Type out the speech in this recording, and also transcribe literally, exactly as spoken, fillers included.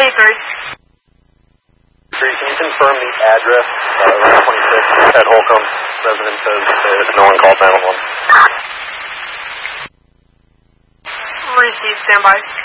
eighty-three. Can you confirm the address, uh, one twenty-six at Holcomb? Resident says that no one called nine one one. Receive, standby.